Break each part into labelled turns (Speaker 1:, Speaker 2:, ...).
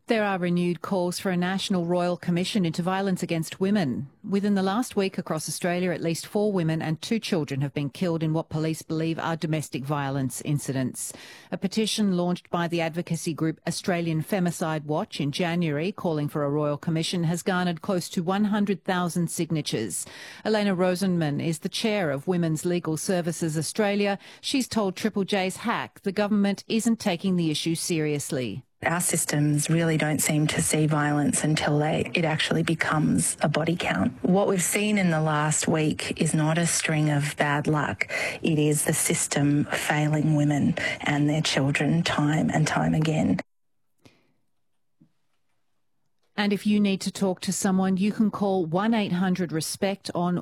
Speaker 1: There are renewed calls for a national royal commission into violence against women. Within the last week across Australia, at least 4 women and 2 children have been killed in what police believe are domestic violence incidents. A petition launched by the advocacy group Australian Femicide Watch in January, calling for a royal commission, has garnered close to 100,000 signatures. Elena Rosenman is the chair of Women's Legal Services Australia. She's told Triple J's Hack the government isn't taking the issue seriously.
Speaker 2: Our systems really don't seem to see violence until it actually becomes a body count. What we've seen in the last week is not a string of bad luck. It is the system failing women and their children time and time again.
Speaker 1: And if you need to talk to someone, you can call 1-800-RESPECT on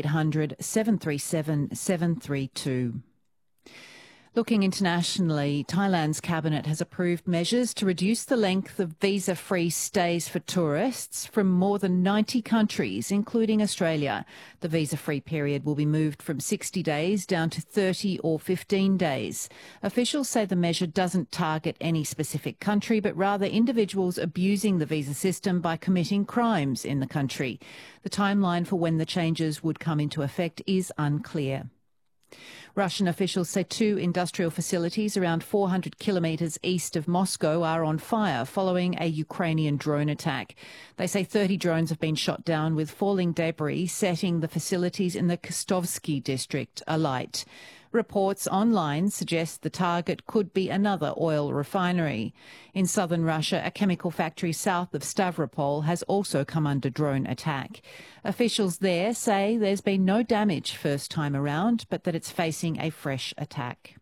Speaker 1: 1-800-737-732. Looking internationally, Thailand's cabinet has approved measures to reduce the length of visa-free stays for tourists from more than 90 countries, including Australia. The visa-free period will be moved from 60 days down to 30 or 15 days. Officials say the measure doesn't target any specific country, but rather individuals abusing the visa system by committing crimes in the country. The timeline for when the changes would come into effect is unclear. Russian officials say 2 industrial facilities around 400 kilometres east of Moscow are on fire following a Ukrainian drone attack. They say 30 drones have been shot down with falling debris, setting the facilities in the Kostovsky district alight. Reports online suggest the target could be another oil refinery. In southern Russia, a chemical factory south of Stavropol has also come under drone attack. Officials there say there's been no damage first time around, but that it's facing a fresh attack.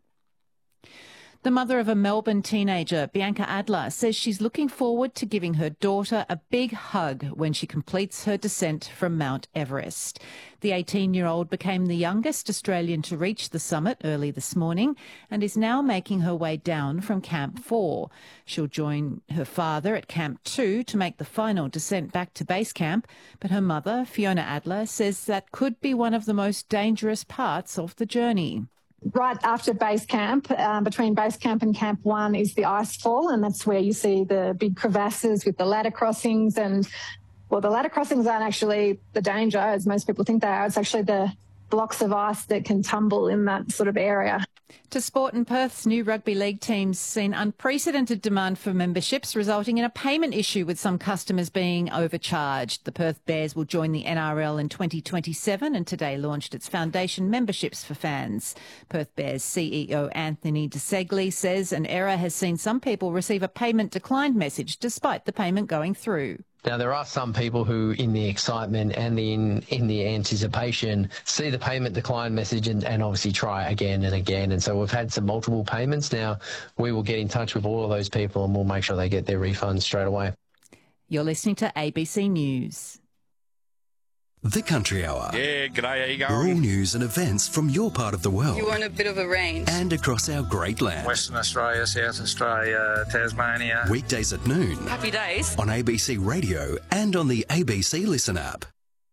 Speaker 1: The mother of a Melbourne teenager, Bianca Adler, says she's looking forward to giving her daughter a big hug when she completes her descent from Mount Everest. The 18-year-old became the youngest Australian to reach the summit early this morning and is now making her way down from Camp 4. She'll join her father at Camp 2 to make the final descent back to base camp, but her mother, Fiona Adler, says that could be one of the most dangerous parts of the journey.
Speaker 3: Right after base camp, between base camp and Camp 1 is the ice fall, and that's where you see the big crevasses with the ladder crossings. And, well, the ladder crossings aren't actually the danger, as most people think they are. It's actually the blocks of ice that can tumble in that sort of area.
Speaker 1: To sport, in Perth's new rugby league team's seen unprecedented demand for memberships, resulting in a payment issue with some customers being overcharged. The Perth Bears will join the NRL in 2027 and today launched its foundation memberships for fans. Perth Bears CEO Anthony DeSegli says an error has seen some people receive a payment declined message despite the payment going through.
Speaker 4: Now, there are some people who, in the excitement and in the anticipation, see the payment decline message and obviously try again and again. And so we've had some multiple payments. Now, we will get in touch with all of those people and we'll make sure they get their refunds straight away.
Speaker 1: You're listening to ABC News.
Speaker 5: The Country Hour.
Speaker 6: Yeah, g'day, how you going?
Speaker 5: We're all news and events from your part of the world.
Speaker 7: You want a bit of a range.
Speaker 5: And across our great land.
Speaker 6: Western Australia, South Australia, Tasmania.
Speaker 5: Weekdays at noon.
Speaker 7: Happy days.
Speaker 5: On ABC Radio and on the ABC Listen app.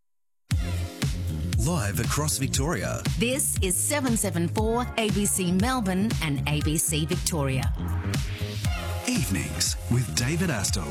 Speaker 5: Live across Victoria.
Speaker 8: This is 774 ABC Melbourne and ABC Victoria.
Speaker 5: Evenings with David Astle.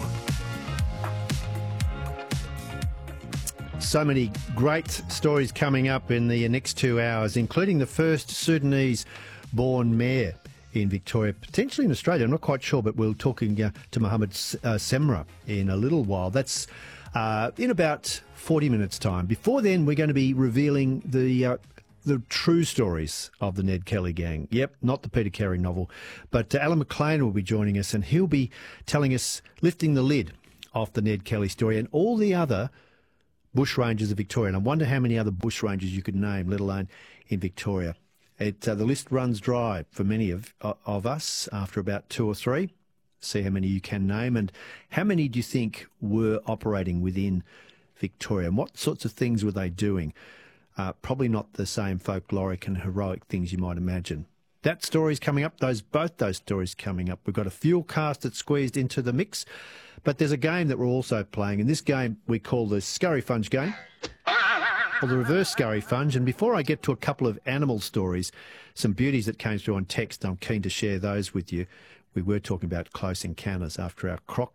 Speaker 9: So many great stories coming up in the next 2 hours, including the first Sudanese-born mayor in Victoria, potentially in Australia. I'm not quite sure, but we're talking to Mohammed Semra in a little while. That's in about 40 minutes' time. Before then, we're going to be revealing the true stories of the Ned Kelly gang. Yep, not the Peter Carey novel. But Alan McLean will be joining us, and he'll be telling us, lifting the lid off the Ned Kelly story and all the other bushrangers of Victoria. And I wonder how many other bushrangers you could name, let alone in Victoria. The list runs dry for many of us after about 2 or 3. See how many you can name, and how many do you think were operating within Victoria, and what sorts of things were they doing? Probably not the same folkloric and heroic things you might imagine. That story's coming up, both those stories coming up. We've got a fuel cast that's squeezed into the mix, but there's a game that we're also playing, and this game we call the Scurry Funge game, or the reverse Scurry Funge. And before I get to a couple of animal stories, some beauties that came through on text, I'm keen to share those with you. We were talking about close encounters after our